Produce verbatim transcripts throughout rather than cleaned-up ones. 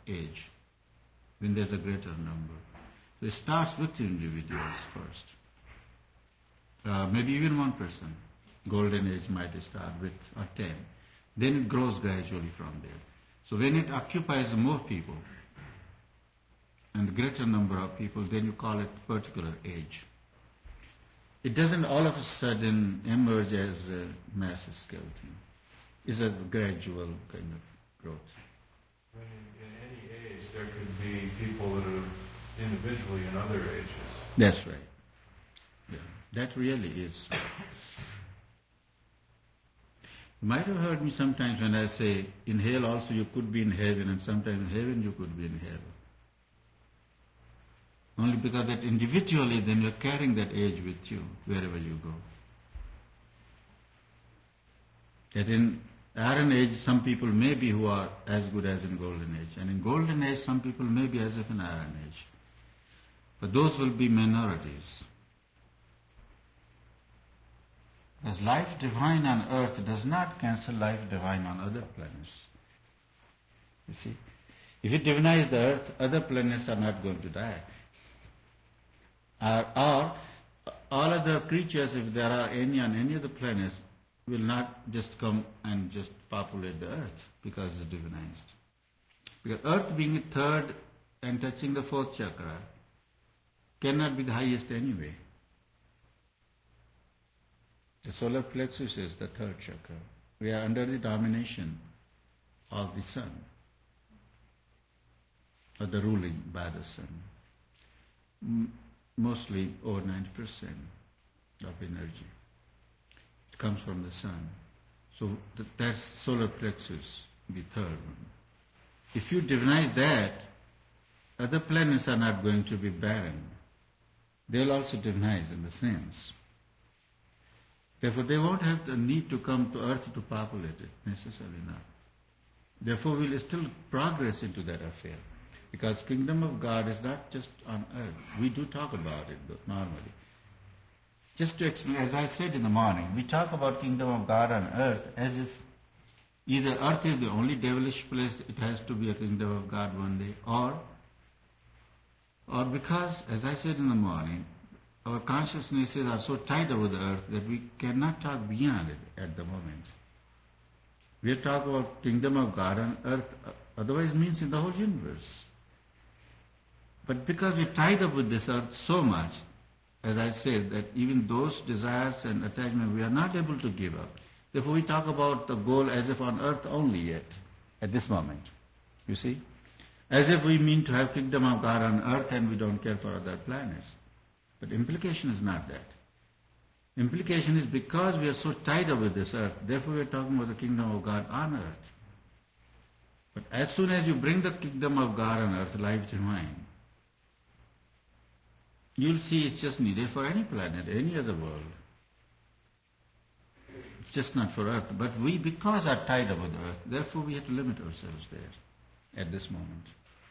age, when there's a greater number. So it starts with individuals first. Uh, maybe even one person. Golden age might start with or ten. Then it grows gradually from there. So when it occupies more people and a greater number of people, then you call it particular age. It doesn't all of a sudden emerge as a mass skeleton. It's a gradual kind of growth. When in, in any age there could be people that are individually in other ages. That's right. Yeah, that really is. You might have heard me sometimes when I say, in hell also you could be in heaven, and sometimes in heaven you could be in hell. Only because that individually then you're carrying that age with you wherever you go. That in Iron Age some people may be who are as good as in Golden Age, and in Golden Age some people may be as if in Iron Age. But those will be minorities. Because life divine on earth does not cancel life divine on other planets. You see, if it divinize the earth, other planets are not going to die. Or, or all other creatures, if there are any on any of the planets, will not just come and just populate the earth because it's divinized. Because earth being a third and touching the fourth chakra cannot be the highest anyway. The solar plexus is the third chakra. We are under the domination of the sun, or the ruling by the sun. M- mostly over ninety percent of energy. It comes from the sun. So th- that's solar plexus, the third one. If you divinize that, other planets are not going to be barren. They'll also divinize in the sense. Therefore, they won't have the need to come to earth to populate it, necessarily not. Therefore, we'll still progress into that affair. Because kingdom of God is not just on earth. We do talk about it normally. Just to explain, as I said in the morning, we talk about kingdom of God on earth as if either earth is the only devilish place, it has to be a kingdom of God one day, or, or because, as I said in the morning, our consciousnesses are so tied over the earth that we cannot talk beyond it at the moment. We talk about kingdom of God on earth, otherwise it means in the whole universe. But because we're tied up with this earth so much, as I said, that even those desires and attachment we are not able to give up. Therefore we talk about the goal as if on earth only yet, at this moment. You see? As if we mean to have kingdom of God on earth and we don't care for other planets. But implication is not that. Implication is because we are so tied up with this earth, therefore we are talking about the kingdom of God on earth. But as soon as you bring the kingdom of God on earth, life divine, you'll see it's just needed for any planet, any other world. It's just not for earth. But we, because are tied up with the earth, therefore we have to limit ourselves there at this moment.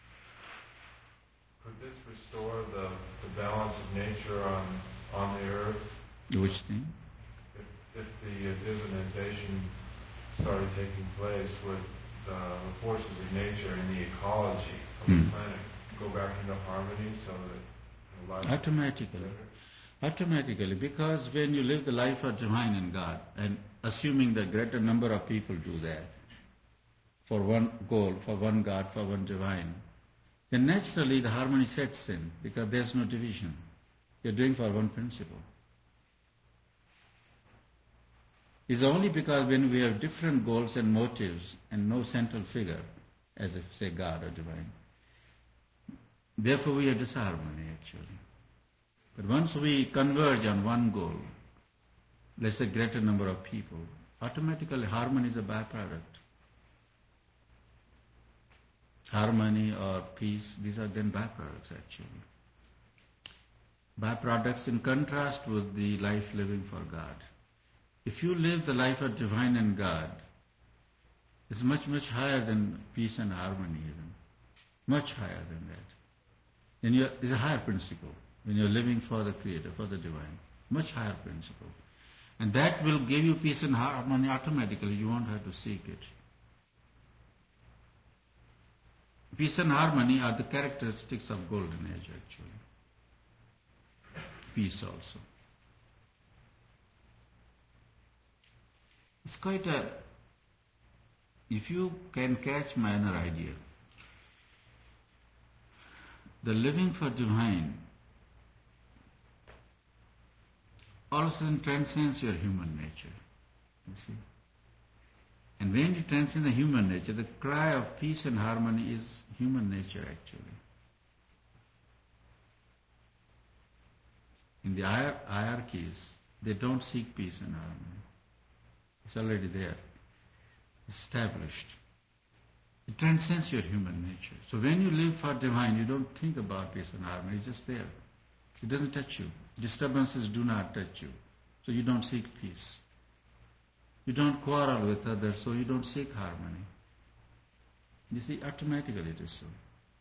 Could this restore the, the balance of nature on, on the earth? Which thing? If, if the uh, divinization started taking place, would uh, the forces of nature and the ecology of hmm. the planet go back into harmony so that the life automatically. Automatically, because when you live the life of divine in God, and assuming that greater number of people do that, for one goal, for one God, for one divine, then naturally the harmony sets in, because there's no division. You're doing for one principle. It's only because when we have different goals and motives and no central figure, as if say God or divine, therefore we have disharmony actually. But once we converge on one goal, let's say greater number of people, automatically harmony is a byproduct. Harmony or peace, these are then byproducts actually. Byproducts in contrast with the life living for God. If you live the life of divine and God, it's much, much higher than peace and harmony even. Much higher than that. Then you, it's a higher principle when you're living for the Creator, for the divine. Much higher principle. And that will give you peace and harmony automatically. You won't have to seek it. Peace and harmony are the characteristics of golden age actually. Peace also. It's quite a, if you can catch my inner idea, the living for divine all of a sudden transcends your human nature, you see. And when you transcend the human nature, the cry of peace and harmony is human nature actually. In the hier- hierarchies, they don't seek peace and harmony. It's already there, established. It transcends your human nature. So when you live for divine, you don't think about peace and harmony, it's just there. It doesn't touch you. Disturbances do not touch you. So you don't seek peace. You don't quarrel with others, so you don't seek harmony. You see, automatically it is so.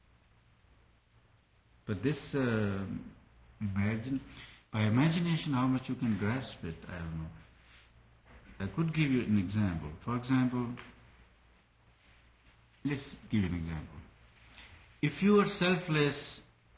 But this, uh, imagine, by imagination how much you can grasp it, I don't know. I could give you an example. For example, let's give you an example. If you are selfless,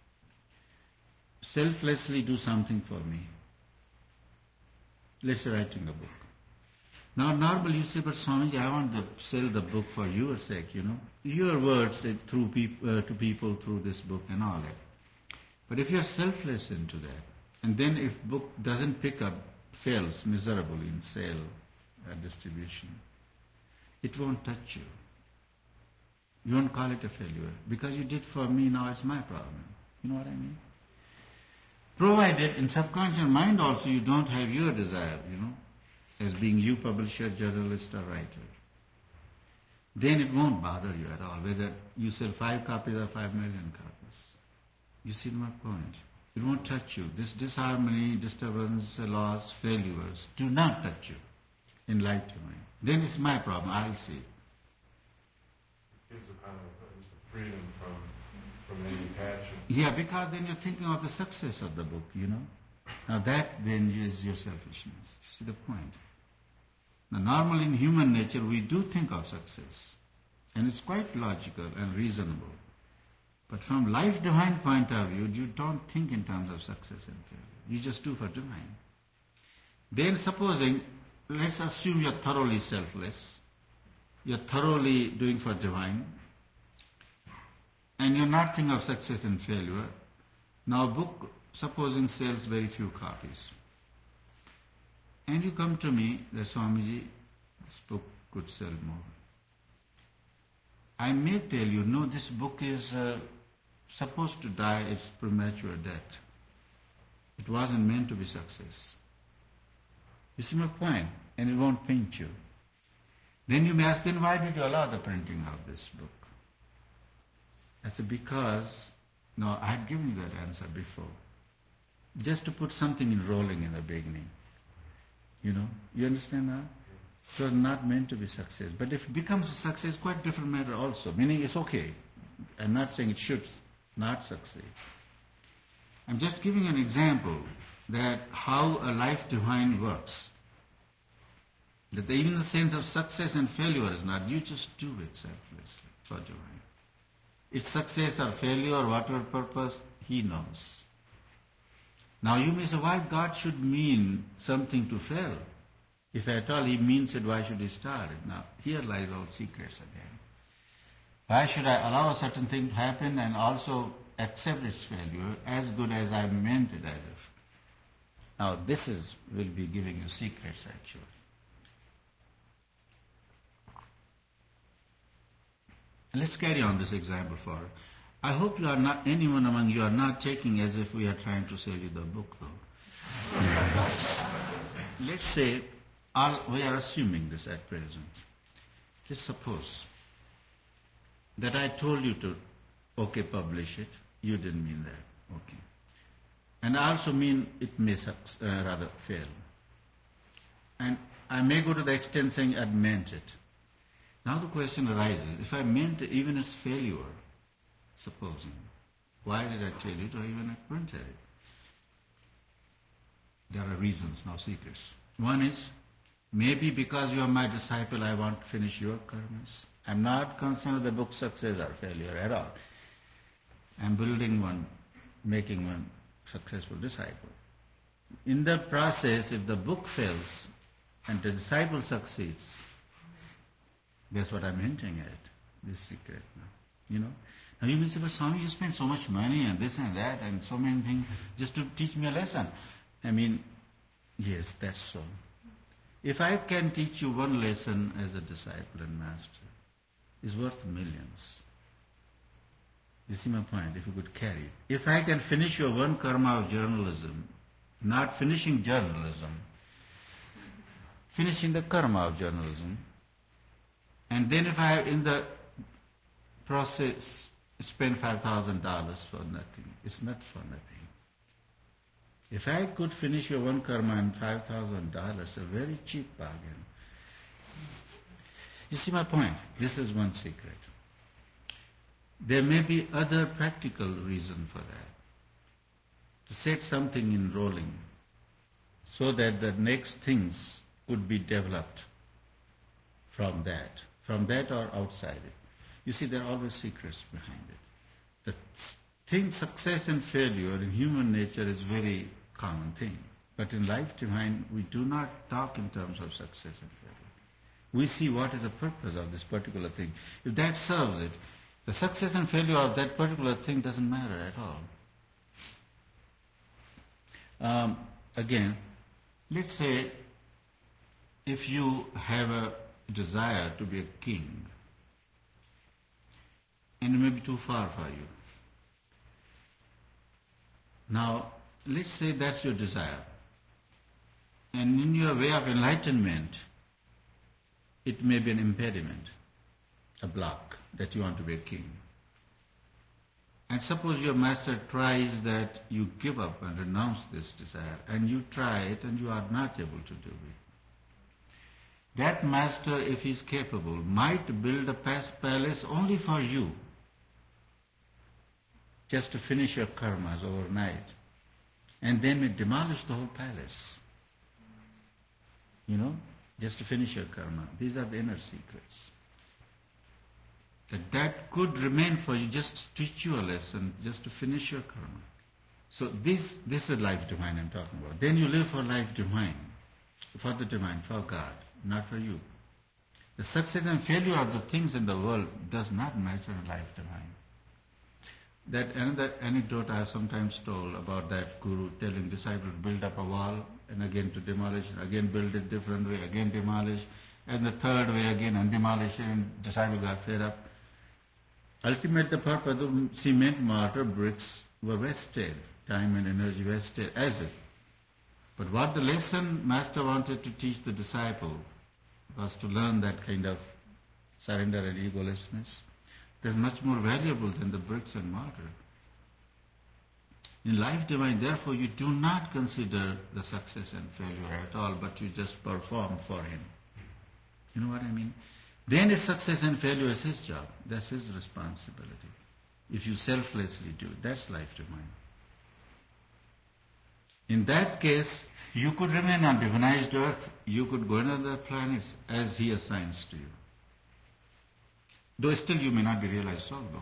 selflessly do something for me. Let's say writing a book. Now normally you say, but Swamiji, I want to sell the book for your sake, you know. Your words say through peop- uh, to people through this book and all that. But if you are selfless into that, and then if book doesn't pick up, fails miserably in sale and distribution, it won't touch you. You won't call it a failure. Because you did for me, now it's my problem. You know what I mean? Provided in subconscious mind also you don't have your desire, you know, as being you publisher, journalist or writer. Then it won't bother you at all, whether you sell five copies or five million copies. You see my point? It won't touch you. This disharmony, disturbance, loss, failures do not touch you in light to mind. Then it's my problem, I'll see. It gives a kind of uh, freedom from from any attachment. Yeah, because then you're thinking of the success of the book, you know. Now that then is your selfishness. You see the point? Now normally in human nature we do think of success. And it's quite logical and reasonable. But from life divine point of view, you don't think in terms of success and failure. You just do for divine. Then supposing, let's assume you're thoroughly selfless, you're thoroughly doing for divine, and you're not thinking of success and failure. Now book, supposing sells very few copies. And you come to me, that Swamiji, this book could sell more. I may tell you, no, this book is uh, supposed to die its premature death. It wasn't meant to be success. You see my point? And it won't paint you. Then you may ask, then why did you allow the printing of this book? I said, because, no, I had given you that answer before. Just to put something in rolling in the beginning. You know, you understand now? It was not meant to be success. But if it becomes a success, quite different matter also. Meaning it's okay. I'm not saying it should not succeed. I'm just giving an example that how a life divine works. That even the sense of success and failure is not, you just do it selflessly for divine. It's success or failure or whatever purpose, He knows. Now you may say, why God should mean something to fail? If at all He means it, why should He start it? Now here lies all secrets again. Why should I allow a certain thing to happen and also accept its failure as good as I meant it as if? Now this is will be giving you secrets actually. Let's carry on this example for. I hope you are not, anyone among you are not taking as if we are trying to sell you the book though. Let's say, all, we are assuming this at present. Let's suppose that I told you to, okay, publish it. You didn't mean that. Okay. And I also mean it may uh, rather fail. And I may go to the extent saying I meant it. Now the question arises, if I meant it even as failure, supposing, why did I tell you to even I printed it? There are reasons, now secrets. One is, Maybe because you are my disciple, I want to finish your karmas. I'm not concerned with the book success or failure at all. I'm building one, making one successful disciple. In the process, if the book fails and the disciple succeeds, that's what I'm hinting at, this secret now. You know? Now you may say, but Swami, you spend so much money and this and that and so many things just to teach me a lesson. I mean, yes, that's so. If I can teach you one lesson as a disciple and master, it's worth millions. You see my point, if you could carry it. If I can finish your one karma of journalism, not finishing journalism, finishing the karma of journalism, and then if I, in the process, spend five thousand dollars for nothing, it's not for nothing. If I could finish your one karma and five thousand dollars, a very cheap bargain. You see my point? This is one secret. There may be other practical reason for that. To set something in rolling so that the next things could be developed from that, from that or outside it. You see, there are always secrets behind it. The thing, success and failure in human nature is very common thing. But in Life Divine, we do not talk in terms of success and failure. We see what is the purpose of this particular thing. If that serves it, the success and failure of that particular thing doesn't matter at all. Um, again, let's say if you have a desire to be a king, and it may be too far for you. Now, let's say that's your desire. And in your way of enlightenment, it may be an impediment, a block, that you want to be a king. And suppose your master tries that you give up and renounce this desire, and you try it and you are not able to do it. That master, if he is capable, might build a palace only for you, just to finish your karmas overnight, and then may demolish the whole palace. You know, just to finish your karma. These are the inner secrets. That that could remain for you, just to teach you a lesson, just to finish your karma. So this, this is Life Divine I'm talking about. Then you live for Life Divine, for the Divine, for God, not for you. The success and failure of the things in the world does not matter in Life Divine. That another anecdote I have sometimes told about that guru telling disciples to build up a wall and again to demolish, and again build it different way, again demolish, and the third way again and demolish, and disciples got fed up. Ultimately, the purpose of cement, mortar, bricks were wasted, time and energy wasted as if. But what the lesson Master wanted to teach the disciple was to learn that kind of surrender and egolessness. That's much more valuable than the bricks and mortar. In Life Divine, therefore, you do not consider the success and failure at all, but you just perform for him. You know what I mean? Then if success and failure is his job, that's his responsibility. If you selflessly do it, that's Life Divine. In that case, you could remain on divinized earth, you could go on other planets as he assigns to you. Though still you may not be realized soul though.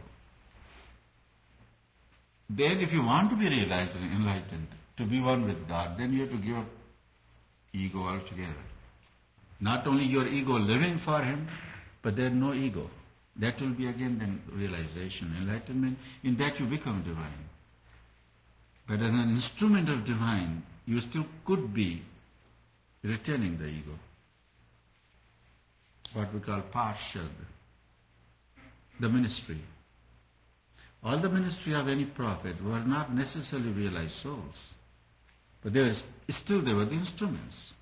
Then if you want to be realized and enlightened, to be one with God, then you have to give up ego altogether. Not only your ego living for him, but there is no ego. That will be again then realization, enlightenment. In that you become divine. But as an instrument of divine, you still could be retaining the ego. What we call parshad. The ministry. All the ministry of any prophet were not necessarily realized souls, but they were, still they were the instruments.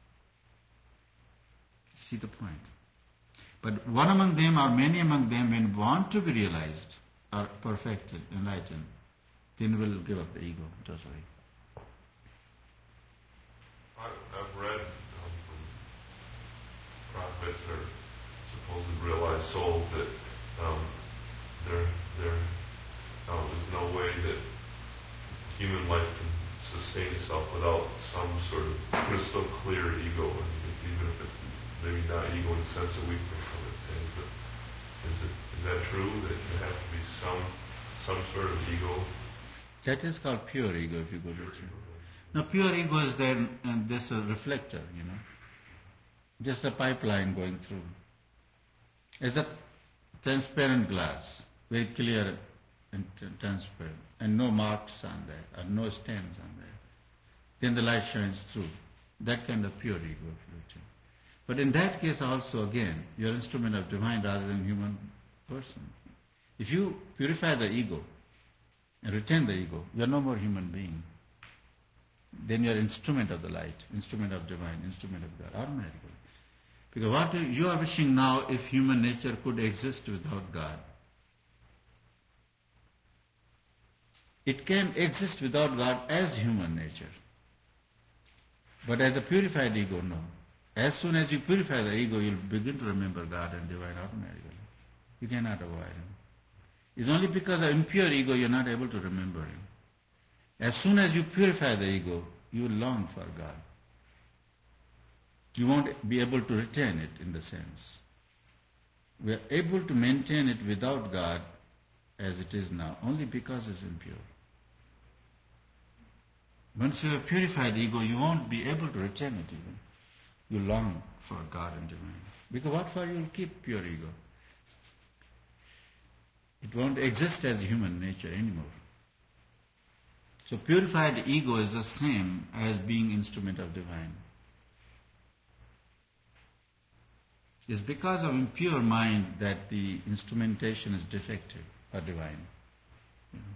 See the point? But one among them or many among them, when want to be realized or perfected, enlightened, then will give up the ego totally. I've read um, from prophets or supposed realized souls that um, there, there, uh, there's no way that human life can sustain itself without some sort of crystal clear ego, and even if it's maybe not ego in the sense that we think of it. And, but is it is that true that there has to be some some sort of ego? That is called pure ego, if you go to it. Ego. Now, pure ego is there, and there's a reflector, you know, just a pipeline going through. It's a transparent glass, very clear and t- transparent, and no marks on there, and no stains on there. Then the light shines through. That kind of pure ego, if you will. But in that case also, again, you're an instrument of divine rather than human person. If you purify the ego and retain the ego, you're no more human being. Then you're instrument of the light, instrument of divine, instrument of God, automatically. Because what you are wishing now, if human nature could exist without God, it can exist without God as human nature. But as a purified ego, no. As soon as you purify the ego, you'll begin to remember God and divine automatically. You cannot avoid Him. It's only because of impure ego you're not able to remember Him. As soon as you purify the ego, you will long for God. You won't be able to retain it in the sense. We are able to maintain it without God as it is now, only because it's impure. Once you have purified ego, you won't be able to retain it even. You long for God and divine. Because what for you will keep pure ego? It won't exist as human nature anymore. So purified ego is the same as being instrument of divine. It's because of impure mind that the instrumentation is defective or divine. You know.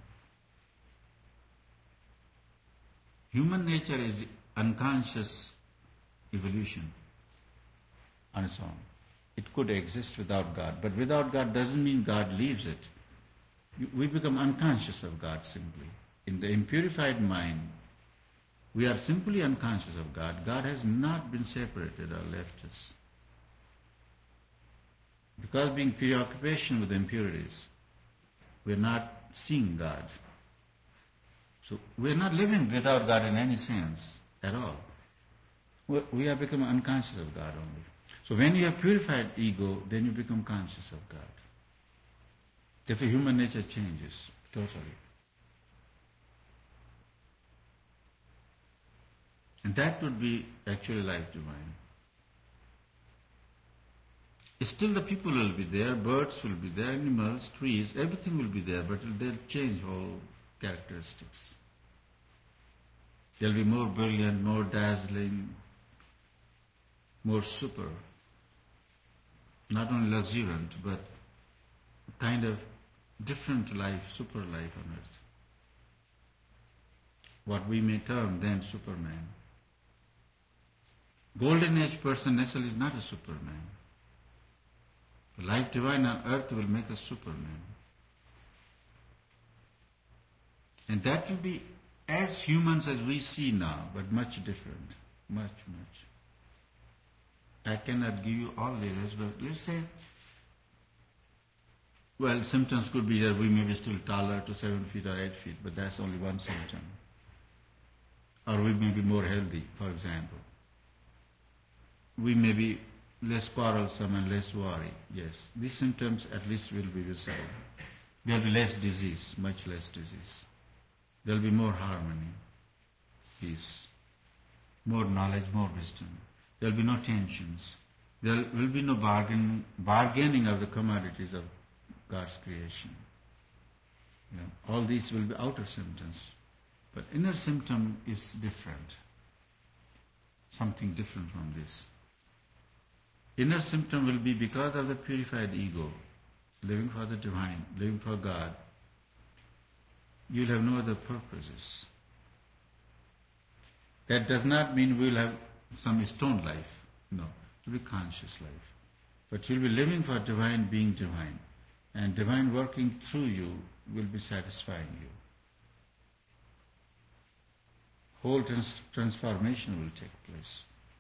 Human nature is unconscious evolution on its own. It could exist without God, but without God doesn't mean God leaves it. We become unconscious of God simply. In the impurified mind, we are simply unconscious of God. God has not been separated or left us. Because being preoccupation with impurities, we are not seeing God. So we are not living without God in any sense at all. We are becoming unconscious of God only. So when you have purified ego, then you become conscious of God. Therefore human nature changes totally. And that would be actually life divine. Still the people will be there, birds will be there, animals, trees, everything will be there, but they'll change all characteristics. They'll be more brilliant, more dazzling, more super. Not only luxuriant, but kind of different life, super life on earth. What we may term then Superman. Golden age person necessarily is not a Superman. The life divine on earth will make us Superman. And that will be as humans as we see now, but much different. Much, much. I cannot give you all the others, but let's say, well, symptoms could be that we may be still taller to seven feet or eight feet, but that's only one symptom. Or we may be more healthy, for example. We may be less quarrelsome and less worry, yes. These symptoms at least will be the same. There will be less disease, much less disease. There will be more harmony, peace, more knowledge, more wisdom. There will be no tensions. There will be no bargain, bargaining of the commodities of God's creation. You know, all these will be outer symptoms. But inner symptom is different. Something different from this. Inner symptom will be because of the purified ego, living for the divine, living for God. You will have no other purposes. That does not mean we will have some stone life. No, it will be conscious life. But you will be living for divine, being divine. And divine working through you will be satisfying you. Whole trans- transformation will take place.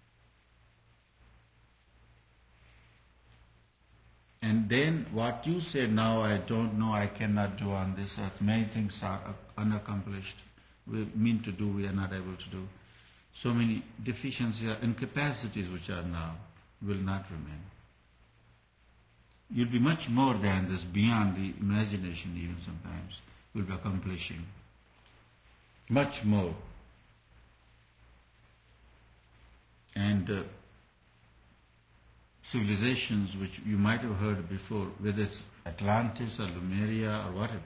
And then what you say now, I don't know, I cannot do on this earth, many things are unaccomplished. we mean to do, we are not able to do. So many deficiencies and capacities which are now will not remain. You'll be much more than this, beyond the imagination even sometimes, you'll be accomplishing. Much more. And uh, civilizations which you might have heard before, whether it's Atlantis or Lemuria or whatever,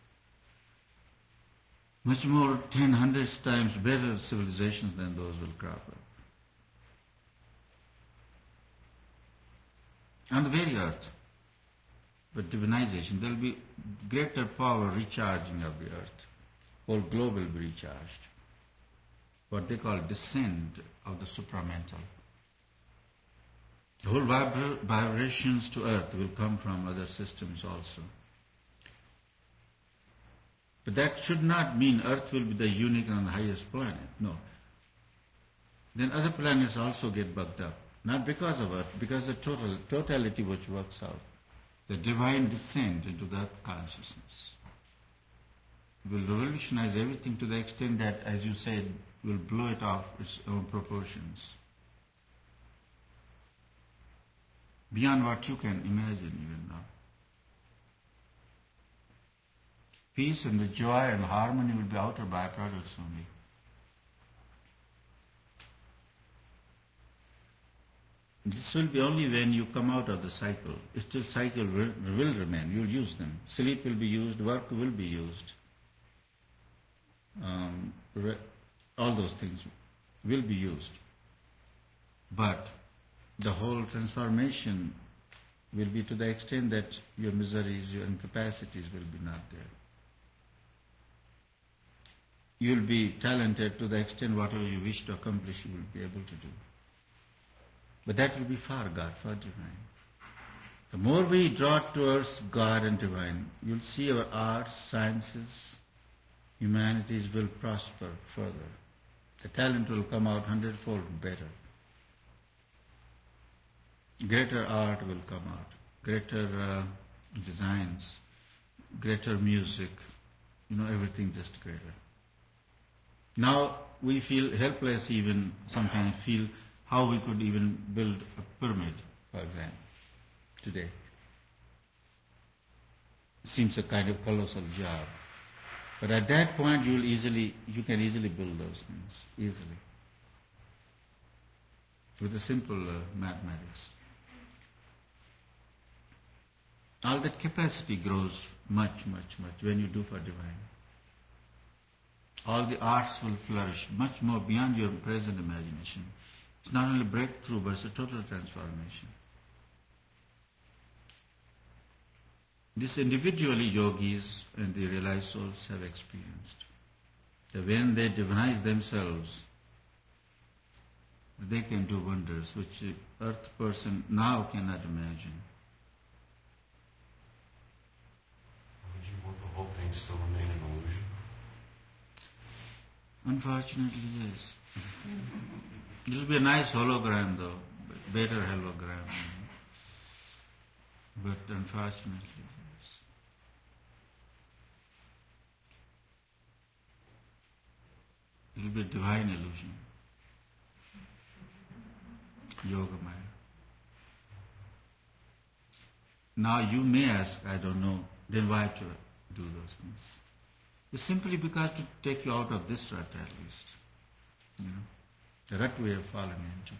much more, ten, hundreds times better civilizations than those will crop up. On the very earth. But divinization, there will be greater power recharging of the earth. Whole globe will be recharged. What they call descent of the supramental. The whole vibra- vibrations to earth will come from other systems also. But that should not mean earth will be the unique and the highest planet. No. Then other planets also get bugged up. Not because of earth, because the total totality which works out. The divine descent into that consciousness will revolutionize everything to the extent that, as you said, will blow it off its own proportions. Beyond what you can imagine even now. Peace and the joy and harmony will be outer byproducts only. This will be only when you come out of the cycle. Still, cycle will, will remain. You'll use them. Sleep will be used. Work will be used. Um, re- all those things will be used. But the whole transformation will be to the extent that your miseries, your incapacities will be not there. You'll be talented to the extent whatever you wish to accomplish, you will be able to do. But that will be far God, far divine. The more we draw towards God and divine, you'll see our arts, sciences, humanities will prosper further. The talent will come out hundredfold better. Greater art will come out, greater uh, designs, greater music, you know, everything just greater. Now we feel helpless even, sometimes feel how we could even build a pyramid, for example, today. Seems a kind of colossal job. But at that point you will easily, you can easily build those things, easily. With the simple uh, mathematics. All that capacity grows much, much, much when you do for divine. All the arts will flourish much more beyond your present imagination. It's not only breakthrough, but it's a total transformation. This individually yogis and the realized souls have experienced. That when they divinize themselves, they can do wonders which the earth person now cannot imagine. Would you want the whole thing still remain an illusion? Unfortunately, yes. It will be a nice hologram though, better hologram. But unfortunately, yes. It will be a divine illusion. Yogamaya. Now you may ask, I don't know, then why to do those things? It's simply because to take you out of this rut at least. You know, the rut we have fallen into.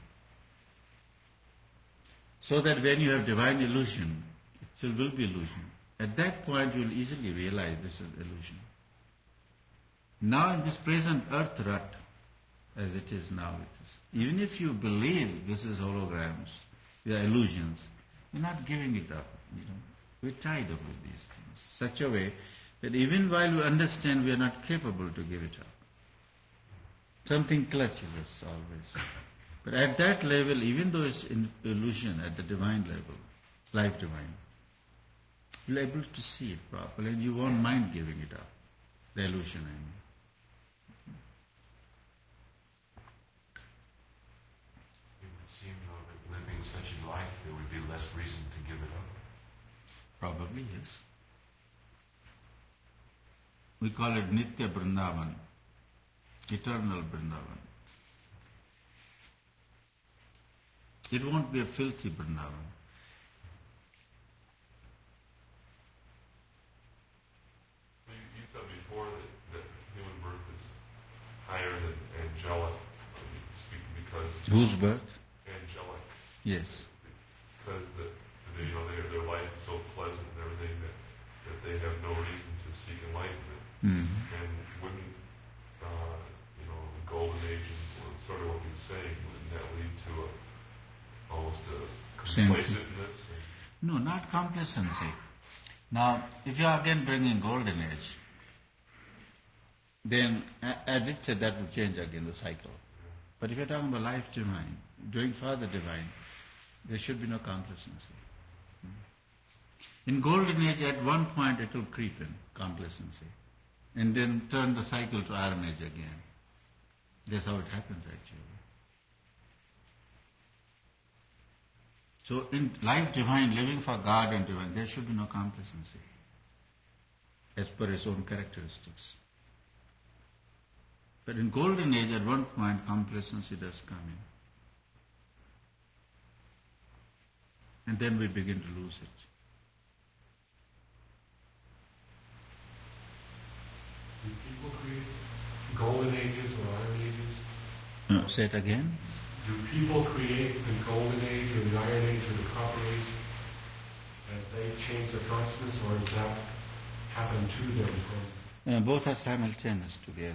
So that when you have divine illusion, it still will be illusion. At that point you will easily realize this is illusion. Now in this present earth rut, as it is now it is, even if you believe this is holograms, they are illusions, you're not giving it up. You know, we're tied up with these things. Such a way that even while we understand, we are not capable to give it up. Something clutches us always. But at that level, even though it's in illusion at the divine level, life divine, you're able to see it properly and you won't mind giving it up. The illusion, I mean. It would seem, though, that living such a life, there would be less reason to give it up. Probably, yes. We call it Nitya Vrindavan. eternal Vrindavan. It won't be a filthy Vrindavan. You, you said before that, that human birth is higher than angelic, speaking because... Whose birth? Angelic. Yes. Because the, the, you know, their, their life is so pleasant and everything that, that they have no reason to seek enlightenment. Mm-hmm. And wouldn't, uh, you know, the golden age is sort of what you're saying, wouldn't that lead to a, almost a complacentness? No, not complacency. Now, if you are again bringing golden age, then I, I did say that will change again the cycle. Yeah. But if you're talking about life divine, doing further divine, there should be no complacency. In golden age, at one point it will creep in, complacency, and then turn the cycle to iron age again. That's how it happens actually. So in life divine, living for God and divine, there should be no complacency as per his own characteristics. But in golden age, at one point, complacency does come in. And then we begin to lose it. Do people create golden ages or iron ages? No, say it again. Do people create the golden age or the iron age or the copper age as they change their consciousness, or does that happen to them? Uh, both are simultaneous together.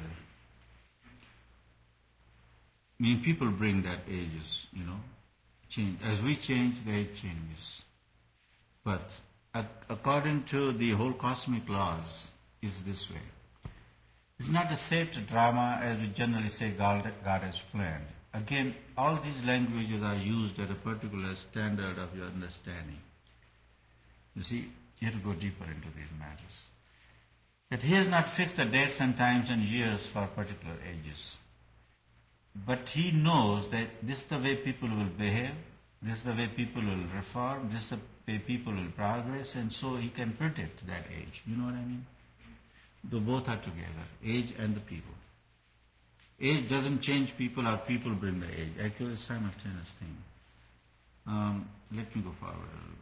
I mean, people bring that ages, you know, change. As we change, the age changes. But ac- according to the whole cosmic laws, is this way. It's not a shaped drama as we generally say God, God has planned. Again, all these languages are used at a particular standard of your understanding. You see, you have to go deeper into these matters. That He has not fixed the dates and times and years for particular ages. But He knows that this is the way people will behave, this is the way people will reform, this is the way people will progress, and so He can predict that age. You know what I mean? The both are together, age and the people. Age doesn't change people or people bring the age. Actually, it's a simultaneous thing. Um, let me go forward a little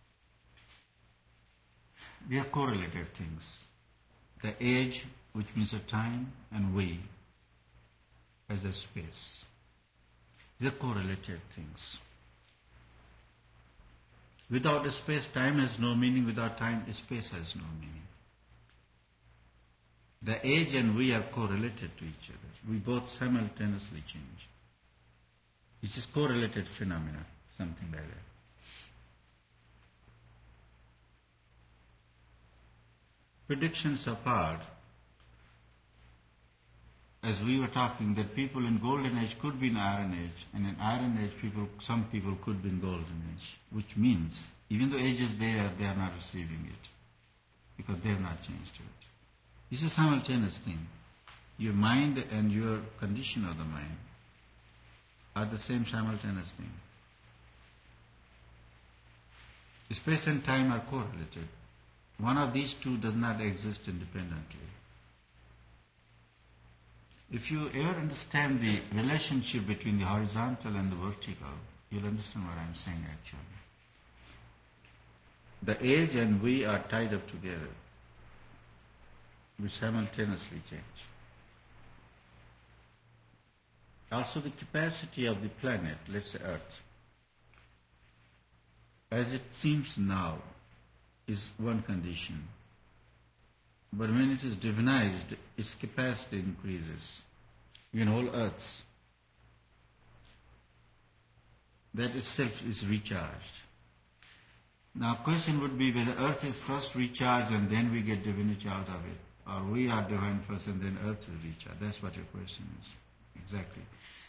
bit. They are correlated things. The age, which means a time, and we, as a space. They are correlated things. Without a space, time has no meaning. Without time, space has no meaning. The age and we are correlated to each other. We both simultaneously change. It's just correlated phenomena, something like that. Predictions apart, as we were talking, that people in golden age could be in iron age, and in iron age, people, some people could be in golden age, which means even though age is there, they are not receiving it because they have not changed to it. It's a simultaneous thing. Your mind and your condition of the mind are the same simultaneous thing. Space and time are correlated. One of these two does not exist independently. If you ever understand the relationship between the horizontal and the vertical, you'll understand what I'm saying actually. The age and we are tied up together. We simultaneously change. Also the capacity of the planet, let's say Earth, as it seems now, is one condition. But when it is divinized, its capacity increases. Even whole Earth, that itself is recharged. Now question would be whether Earth is first recharged and then we get divinity out of it, or we are divine first and then Earth is recharged. That's what your question is. Exactly.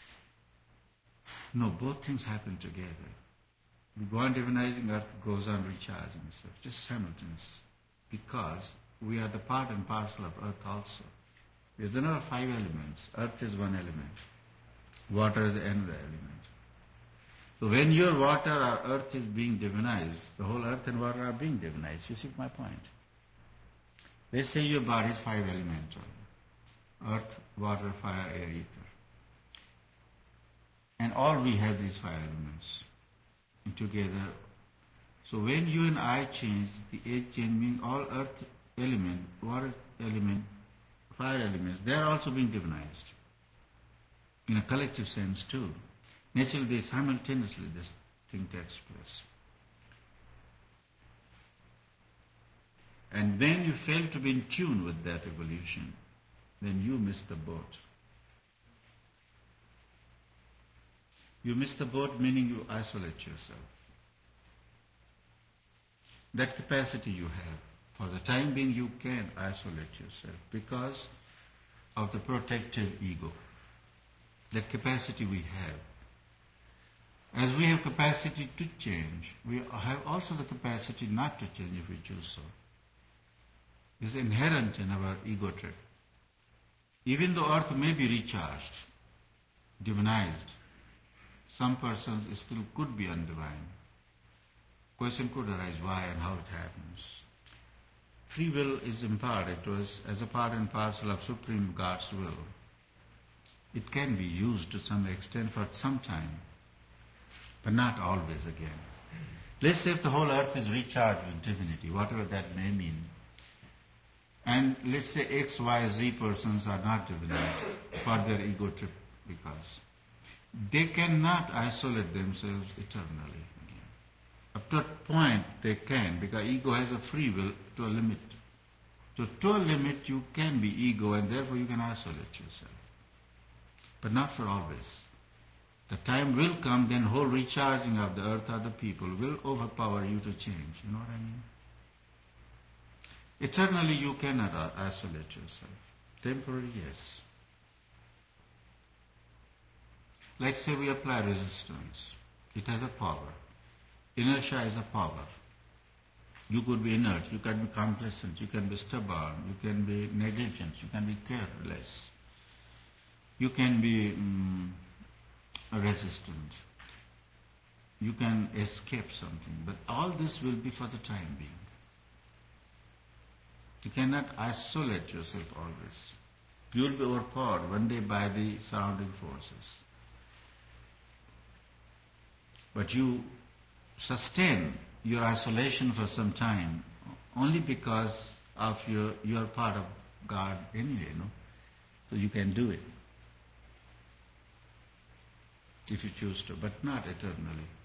No, both things happen together. We go on divinizing, Earth goes on recharging itself, just simultaneous. Because we are the part and parcel of Earth also. There are five elements. Earth is one element. Water is another element. So when your water or earth is being divinized, the whole earth and water are being divinized. You see my point? Let's say your body is five elemental. earth, water, fire, air, ether. And all we have these five elements together. So when you and I change, the age change means all earth element, water element, fire elements, they are also being divinized. In a collective sense too. Naturally, they simultaneously this thing takes place. And when you fail to be in tune with that evolution, then you miss the boat. You miss the boat meaning you isolate yourself. That capacity you have. For the time being you can isolate yourself because of the protective ego. That capacity we have. As we have capacity to change, we have also the capacity not to change if we choose so. It's inherent in our ego trip. Even though earth may be recharged, divinized, some persons still could be undivine. Question could arise why and how it happens. Free will is imparted to us as a part and parcel of Supreme God's will. It can be used to some extent for some time, but not always again. Let's say if the whole earth is recharged with divinity, whatever that may mean, and let's say X, Y, Z persons are not divinized for their ego trip because they cannot isolate themselves eternally again. Up to a point they can, because ego has a free will to a limit. So to a limit you can be ego and therefore you can isolate yourself. But not for always. The time will come, then whole recharging of the earth or the people will overpower you to change. You know what I mean? Eternally you cannot uh, isolate yourself. Temporary, yes. Like say we apply resistance. It has a power. Inertia is a power. You could be inert, you can be complacent, you can be stubborn, you can be negligent, you can be careless. You can be um, resistant. You can escape something. But all this will be for the time being. You cannot isolate yourself always. You will be overpowered one day by the surrounding forces. But you sustain your isolation for some time only because of your you are part of God anyway, you know. So you can do it if you choose to, but not eternally.